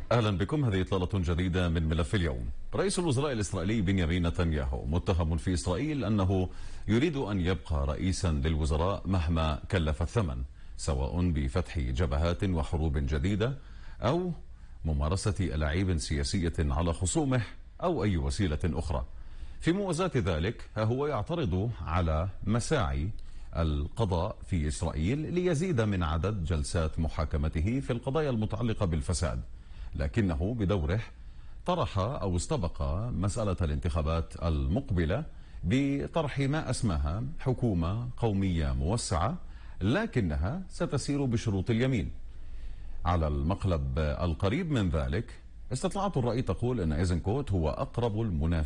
أهلا بكم. هذه إطلالة جديدة من ملف اليوم. رئيس الوزراء الإسرائيلي بنيامين نتنياهو متهم في إسرائيل أنه يريد أن يبقى رئيسا للوزراء مهما كلف الثمن، سواء بفتح جبهات وحروب جديدة أو ممارسة ألاعيب سياسية على خصومه أو أي وسيلة أخرى. في موازاة ذلك هو يعترض على مساعي القضاء في إسرائيل ليزيد من عدد جلسات محاكمته في القضايا المتعلقة بالفساد، لكنه بدوره طرح أو استبق مسألة الانتخابات المقبلة بطرح ما أسماها حكومة قومية موسعة، لكنها ستسير بشروط اليمين. على المقلب القريب من ذلك، استطلاعات الرأي تقول أن إيزنكوت هو أقرب المنافسين